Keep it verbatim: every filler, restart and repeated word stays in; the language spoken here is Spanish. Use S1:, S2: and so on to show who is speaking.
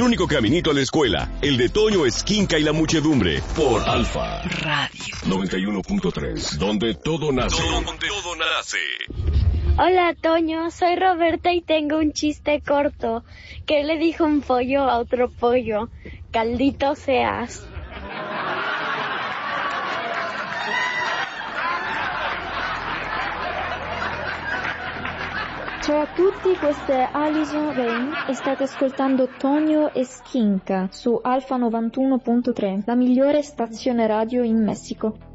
S1: único caminito a la escuela, el de Toño Esquinca y la muchedumbre, por Alfa Radio noventa y uno punto tres, donde todo nace. Donde todo nace.
S2: Hola, Toño, soy Roberta y tengo un chiste corto. ¿Qué le dijo un pollo a otro pollo? Caldito seas.
S3: Ciao a tutti, questa è Alison Rain e state ascoltando Tonio e Skinka su Alfa novantuno punto tre, la migliore stazione radio in Messico.